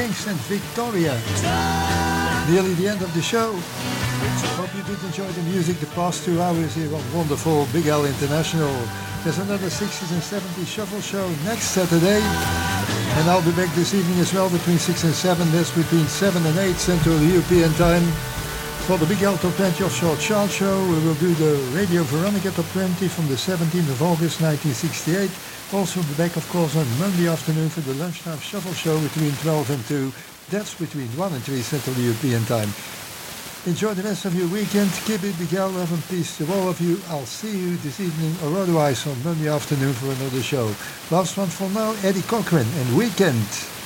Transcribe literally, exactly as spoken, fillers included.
Banks and Victoria. Nearly the end of the show. Hope you did enjoy the music the past two hours here on wonderful Big L International. There's another sixties and seventies shuffle show next Saturday. And I'll be back this evening as well between six and seven. That's between seven and eight Central European Time. For the Big L Top twenty Offshore Chart Show, we will do the Radio Veronica Top twenty from the seventeenth of August nineteen sixty-eight. Also be back, of course, on Monday afternoon for the Lunchtime Shuffle Show between twelve and two. That's between one and three Central European Time. Enjoy the rest of your weekend. Keep it Big L, love and peace to all of you. I'll see you this evening or otherwise on Monday afternoon for another show. Last one for now, Eddie Cochran and Weekend.